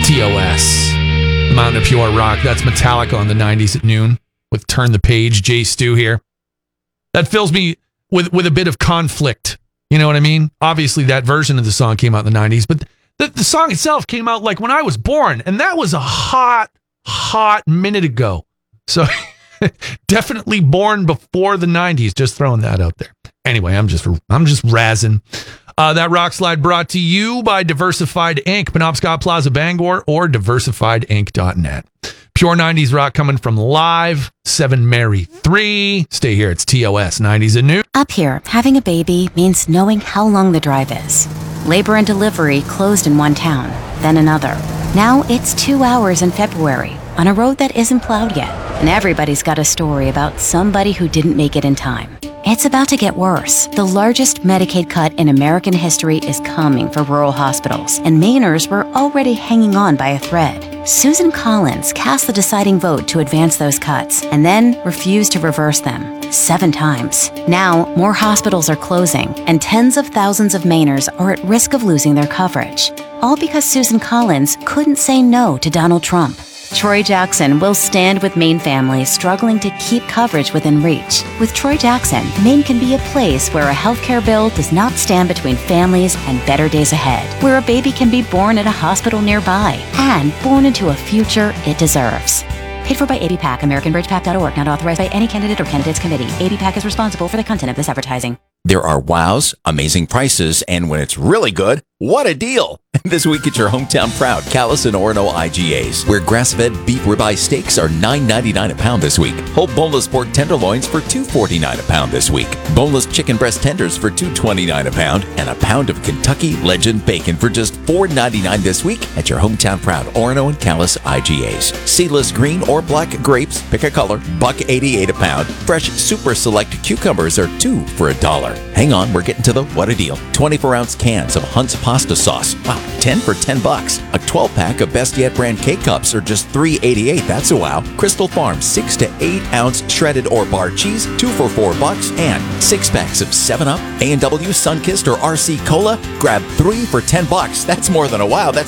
TOS, Mountain of Pure Rock. That's Metallica on the 90s at noon with Turn the Page, Jay Stu here. That fills me with a bit of conflict. You know what I mean? Obviously, that version of the song came out in the 90s, but the song itself came out like when I was born, and that was a hot minute ago. So definitely born before the 90s. Just throwing that out there. Anyway, I'm just razzing. That rock slide brought to you by Diversified Inc., Penobscot Plaza, Bangor, or diversifiedinc.net. Pure 90s rock coming from Live, 7 Mary 3. Stay here. It's TOS 90s and New. Up here, having a baby means knowing how long the drive is. Labor and delivery closed in one town, then another. Now it's 2 hours in February on a road that isn't plowed yet. And everybody's got a story about somebody who didn't make it in time. It's about to get worse. The largest Medicaid cut in American history is coming for rural hospitals, and Mainers were already hanging on by a thread. Susan Collins cast the deciding vote to advance those cuts, and then refused to reverse them 7 times. Now, more hospitals are closing, and tens of thousands of Mainers are at risk of losing their coverage. All because Susan Collins couldn't say no to Donald Trump. Troy Jackson will stand with Maine families struggling to keep coverage within reach. With Troy Jackson, Maine can be a place where a healthcare bill does not stand between families and better days ahead, where a baby can be born at a hospital nearby and born into a future it deserves. Paid for by ABPAC, AmericanBridgePAC.org, not authorized by any candidate or candidates committee. ABPAC is responsible for the content of this advertising. There are wows, amazing prices, and when it's really good, what a deal! This week at your hometown proud, Callis and Orono IGAs, where grass-fed beef ribeye steaks are $9.99 a pound this week. Whole boneless pork tenderloins for $2.49 a pound this week. Boneless chicken breast tenders for $2.29 a pound, and a pound of Kentucky Legend bacon for just $4.99 this week at your hometown proud Orono and Callis IGAs. Seedless green or black grapes, pick a color, $1.88 a pound. Fresh super select cucumbers are $2 for $1. Hang on, we're getting to the what a deal. 24-ounce cans of Hunt's pasta sauce. Wow, 10 for $10. A 12-pack of Best Yet brand K-Cups are just $3.88. That's a wow. Crystal Farm 6 to 8-ounce shredded or bar cheese, 2 for $4. And 6 packs of 7-Up, A&W, Sunkist, or RC Cola. Grab 3 for $10. That's more than a wow. That's